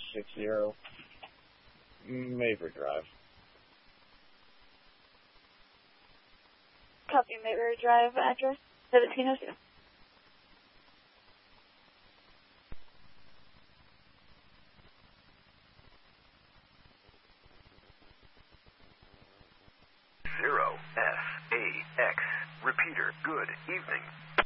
60 Maverick Drive. Copy Maverick Drive address 1702. Zero FAX. Repeater, good evening.